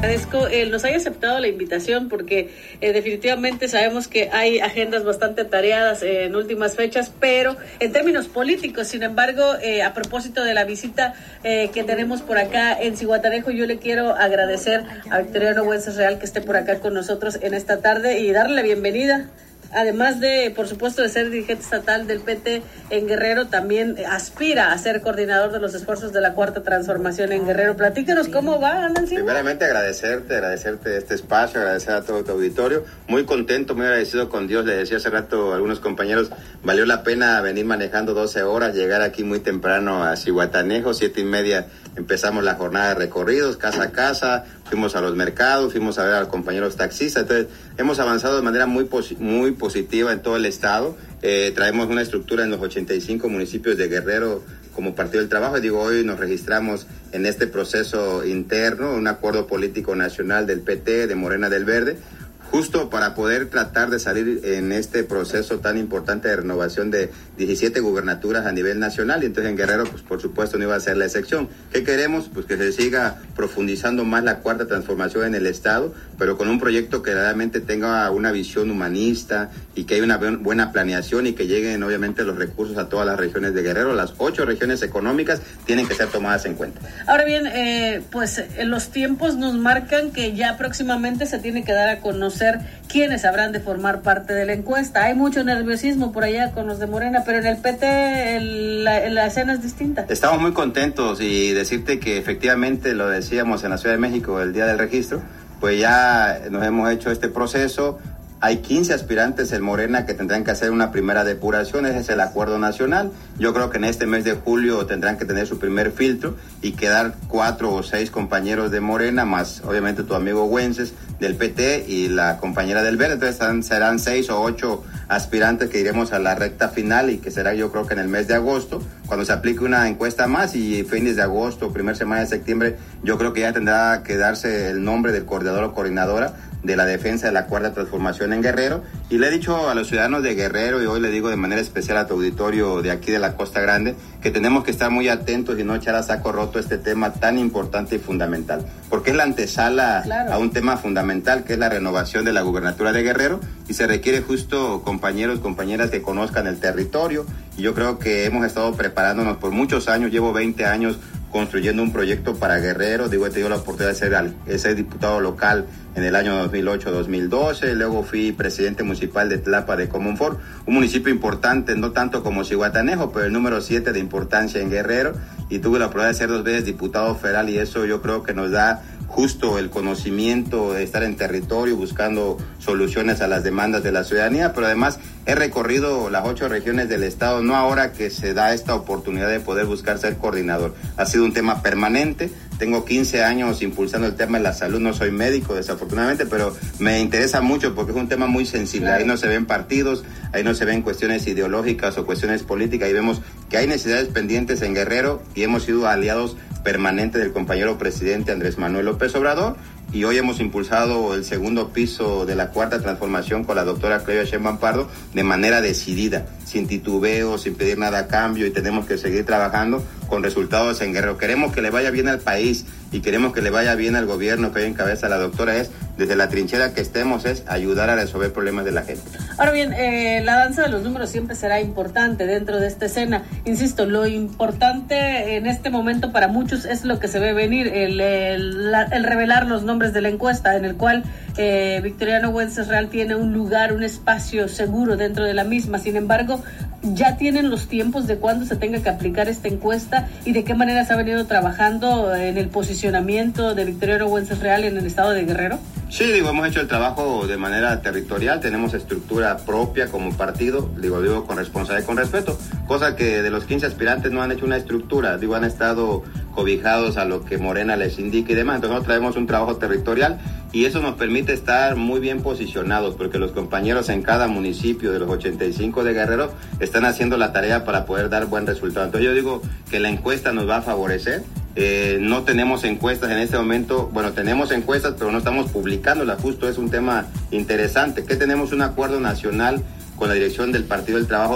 Agradezco nos haya aceptado la invitación porque definitivamente sabemos que hay agendas bastante atareadas en últimas fechas, pero en términos políticos, sin embargo, a propósito de la visita que tenemos por acá en Zihuatanejo, yo le quiero agradecer a Victoriano Wencesreal que esté por acá con nosotros en esta tarde y darle la bienvenida. Además de, por supuesto, de ser dirigente estatal del PT en Guerrero, también aspira a ser coordinador de los esfuerzos de la Cuarta Transformación en Guerrero. Platícanos cómo va, Nancy. Primeramente agradecerte este espacio, agradecer a todo tu auditorio. Muy contento, muy agradecido con Dios. Le decía hace rato a algunos compañeros, valió la pena venir manejando 12 horas, llegar aquí muy temprano a Zihuatanejo, 7:30 empezamos la jornada de recorridos, casa a casa, fuimos a los mercados, fuimos a ver a los compañeros taxistas. Entonces, hemos avanzado de manera muy positiva en todo el estado. Traemos una estructura en los 85 municipios de Guerrero como Partido del Trabajo. Hoy nos registramos en este proceso interno, un acuerdo político nacional del PT, de Morena, del Verde, justo para poder tratar de salir en este proceso tan importante de renovación de 17 gubernaturas a nivel nacional, y entonces en Guerrero, pues por supuesto no iba a ser la excepción. ¿Qué queremos? Pues que se siga profundizando más la Cuarta Transformación en el Estado, pero con un proyecto que realmente tenga una visión humanista y que haya una buena planeación y que lleguen obviamente los recursos a todas las regiones de Guerrero. Las 8 regiones económicas tienen que ser tomadas en cuenta. Ahora bien, pues los tiempos nos marcan que ya próximamente se tiene que dar a conocer quiénes habrán de formar parte de la encuesta. Hay mucho nerviosismo por allá con los de Morena, pero en el PT la escena es distinta. Estamos muy contentos y decirte que efectivamente lo decíamos en la Ciudad de México el día del registro, pues ya nos hemos hecho este proceso. Hay 15 aspirantes en Morena que tendrán que hacer una primera depuración, ese es el acuerdo nacional. Yo creo que en este mes de julio tendrán que tener su primer filtro y quedar 4 o 6 compañeros de Morena, más obviamente tu amigo Wences del PT y la compañera del Verde. Entonces serán 6 o 8 aspirantes que iremos a la recta final y que será yo creo que en el mes de agosto, cuando se aplique una encuesta más, y fines de agosto, primera semana de septiembre, yo creo que ya tendrá que darse el nombre del coordinador o coordinadora de la defensa de la Cuarta Transformación en Guerrero. Y le he dicho a los ciudadanos de Guerrero, y hoy le digo de manera especial a tu auditorio de aquí de la Costa Grande, que tenemos que estar muy atentos y no echar a saco roto este tema tan importante y fundamental, porque es la antesala a un tema fundamental que es la renovación de la gubernatura de Guerrero, y se requiere justo compañeros, compañeras que conozcan el territorio, y yo creo que hemos estado preparándonos por muchos años. Llevo 20 años construyendo un proyecto para Guerrero. He tenido la oportunidad de ser diputado local en el año 2008-2012, luego fui presidente municipal de Tlapa de Comonfort, un municipio importante, no tanto como Zihuatanejo, pero el número 7 de importancia en Guerrero, y tuve la oportunidad de ser 2 veces diputado federal, y eso yo creo que nos da justo el conocimiento de estar en territorio buscando soluciones a las demandas de la ciudadanía. Pero además he recorrido las 8 regiones del estado, no ahora que se da esta oportunidad de poder buscar ser coordinador. Ha sido un tema permanente. Tengo 15 años impulsando el tema de la salud, no soy médico desafortunadamente, pero me interesa mucho porque es un tema muy sensible. Ahí no se ven partidos, ahí no se ven cuestiones ideológicas o cuestiones políticas, ahí vemos que hay necesidades pendientes en Guerrero, y hemos sido aliados permanentes del compañero presidente Andrés Manuel López Obrador, y hoy hemos impulsado el segundo piso de la Cuarta Transformación con la doctora Claudia Sheinbaum Pardo de manera decidida, sin titubeo, sin pedir nada a cambio, y tenemos que seguir trabajando con resultados en Guerrero. Queremos que le vaya bien al país y queremos que le vaya bien al gobierno que hoy encabeza la doctora. Desde la trinchera que estemos, es ayudar a resolver problemas de la gente. Ahora bien, la danza de los números siempre será importante dentro de esta escena. Insisto, lo importante en este momento para muchos es lo que se ve venir, el revelar los nombres de la encuesta, en el cual Victoriano Wencesreal tiene un lugar, un espacio seguro dentro de la misma. Sin embargo, ya tienen los tiempos de cuándo se tenga que aplicar esta encuesta y de qué manera se ha venido trabajando en el posicionamiento de Victoriano Wencesreal en el estado de Guerrero. Sí, hemos hecho el trabajo de manera territorial, tenemos estructura propia como partido, digo con responsabilidad y con respeto, cosa que de los 15 aspirantes no han hecho una estructura, han estado cobijados a lo que Morena les indica y demás. Entonces nosotros traemos un trabajo territorial y eso nos permite estar muy bien posicionados, porque los compañeros en cada municipio de los 85 de Guerrero están haciendo la tarea para poder dar buen resultado. Entonces yo digo que la encuesta nos va a favorecer. No tenemos encuestas en este momento, bueno, tenemos encuestas pero no estamos publicándolas, justo es un tema interesante, que tenemos un acuerdo nacional con la dirección del Partido del Trabajo